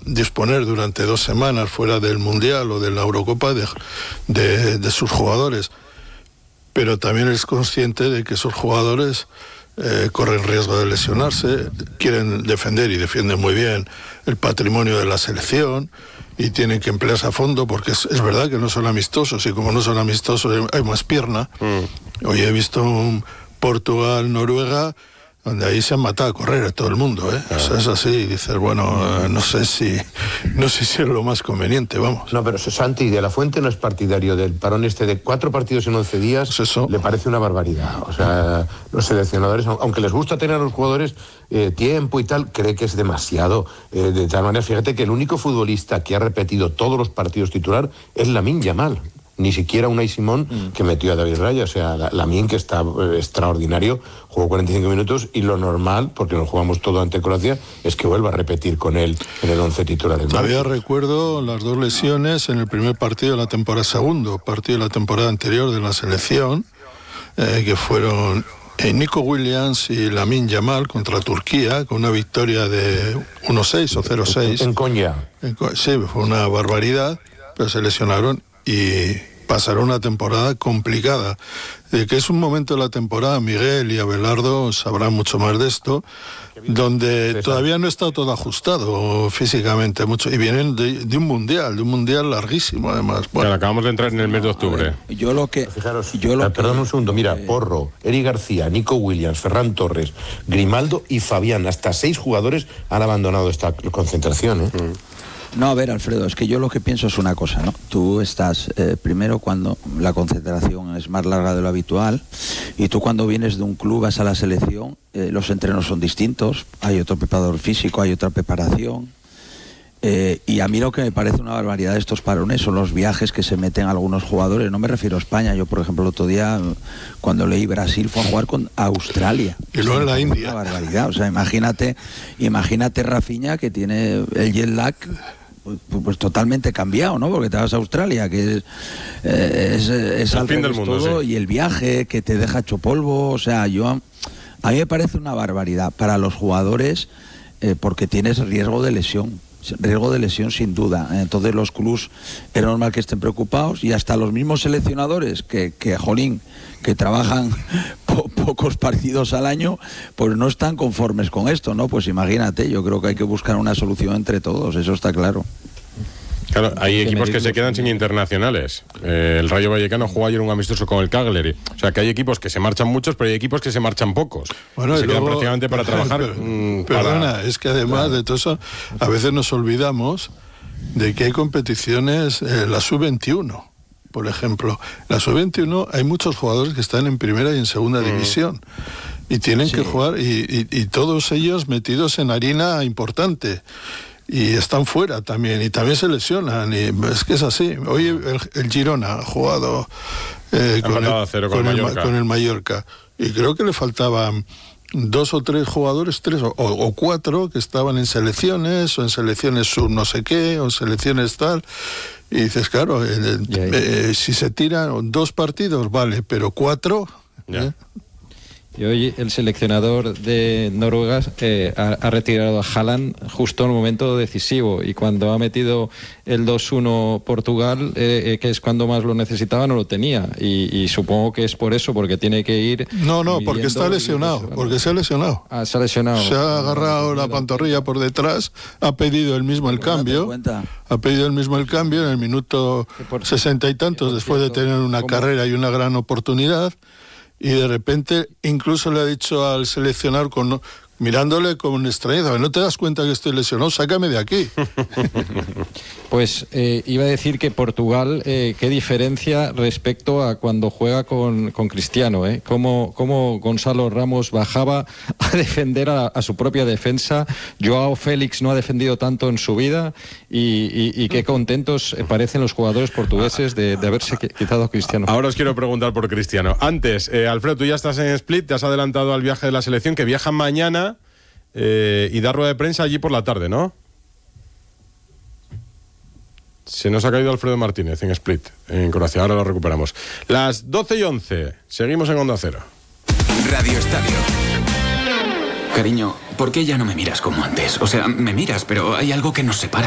disponer durante 2 semanas fuera del Mundial o de la Eurocopa de sus jugadores, pero también es consciente de que esos jugadores corren riesgo de lesionarse, quieren defender y defienden muy bien el patrimonio de la selección y tienen que emplearse a fondo, porque es verdad que no son amistosos, y como no son amistosos hay más pierna. Hoy he visto un Portugal-Noruega donde ahí se han matado a correr a todo el mundo, ¿eh? O sea, es así, y dices, bueno, no sé si es lo más conveniente, vamos. No, pero Santi de la Fuente no es partidario del parón de 4 partidos en 11 días, pues eso le parece una barbaridad. O sea, los seleccionadores, aunque les gusta tener a los jugadores tiempo y tal, cree que es demasiado. De tal manera, fíjate que el único futbolista que ha repetido todos los partidos titular es Lamine Yamal. Ni siquiera Unai Simón, que metió a David Raya. O sea, Lamine, que está extraordinario, jugó 45 minutos, y lo normal, porque nos jugamos todo ante Croacia, es que vuelva a repetir con él en el 11 titular. Todavía recuerdo las 2 lesiones en el primer partido de la temporada, segundo partido de la temporada anterior de la selección, que fueron Nico Williams y Lamine Yamal contra Turquía, con una victoria de 1-6 o 0-6. En Konya. Sí, fue una barbaridad, pero se lesionaron y pasaron una temporada complicada. Que es un momento de la temporada, Miguel y Abelardo sabrán mucho más de esto, donde todavía no está todo ajustado físicamente mucho, y vienen de un mundial larguísimo, además. Bueno, claro, acabamos de entrar en el mes de octubre. Fijaros, perdón un segundo, mira, Porro, Eric García, Nico Williams, Ferran Torres, Grimaldo y Fabián, hasta 6 jugadores han abandonado esta concentración, ¿eh? No, a ver, Alfredo, es que yo lo que pienso es una cosa, ¿no? Tú estás, primero, cuando la concentración es más larga de lo habitual, y tú cuando vienes de un club, vas a la selección, los entrenos son distintos, hay otro preparador físico, hay otra preparación, y a mí lo que me parece una barbaridad de estos parones son los viajes que se meten algunos jugadores. No me refiero a España, yo por ejemplo el otro día, cuando leí Brasil, fue a jugar con Australia. Y luego en la India. Una barbaridad, o sea, imagínate Rafinha, que tiene el jet lag pues totalmente cambiado, ¿no? Porque te vas a Australia, que es al fin del mundo, todo, sí. Y el viaje que te deja hecho polvo, o sea, a mí me parece una barbaridad para los jugadores, porque tienes riesgo de lesión sin duda. Entonces los clubs es normal que estén preocupados, y hasta los mismos seleccionadores que trabajan pocos partidos al año, pues no están conformes con esto, ¿no? Pues imagínate, yo creo que hay que buscar una solución entre todos, eso está claro. Claro, hay equipos que se quedan sin internacionales. El Rayo Vallecano jugó ayer un amistoso con el Cagliari. O sea, que hay equipos que se marchan muchos, pero hay equipos que se marchan pocos. Bueno, se quedan prácticamente para trabajar. Perdona, es que además de todo eso, a veces nos olvidamos de que hay competiciones, la Sub-21, por ejemplo. La Sub-21 hay muchos jugadores que están en primera y en segunda división. Y tienen que jugar, y todos ellos metidos en harina importante. Y están fuera también, y también se lesionan, y es que es así. Hoy el Girona ha jugado con el Mallorca, y creo que le faltaban 2 o 3 jugadores, 3 o 4 que estaban en selecciones, o en selecciones sub no sé qué, o en selecciones tal, y dices, claro, si se tiran 2 partidos, vale, pero 4... Y hoy el seleccionador de Noruega ha retirado a Haaland justo en un momento decisivo, y cuando ha metido el 2-1 Portugal, que es cuando más lo necesitaba, no lo tenía, y supongo que es por eso, porque tiene que ir... No, porque está lesionado, porque se ha lesionado. Se ha lesionado. Se ha agarrado la pantorrilla por detrás, ha pedido él mismo el cambio. Ha pedido él mismo el cambio en el minuto 60 y tantos, después de tener una carrera y una gran oportunidad. Y de repente incluso le ha dicho al seleccionador, mirándole con extrañeza, ¿no te das cuenta que estoy lesionado? Sácame de aquí. Pues iba a decir que Portugal, qué diferencia respecto a cuando juega con Cristiano, ¿eh? Cómo Gonzalo Ramos bajaba a defender a su propia defensa. Joao Félix no ha defendido tanto en su vida, y qué contentos parecen los jugadores portugueses de haberse quitado a Cristiano. Ahora os quiero preguntar por Cristiano. Antes, Alfredo, tú ya estás en Split, te has adelantado al viaje de la selección, que viaja mañana, y da rueda de prensa allí por la tarde, ¿no? Se nos ha caído Alfredo Martínez en Split, en Croacia. Ahora lo recuperamos. Las 12:11. Seguimos en Onda Cero. Radio Estadio. Cariño, ¿por qué ya no me miras como antes? O sea, me miras, pero hay algo que nos separa.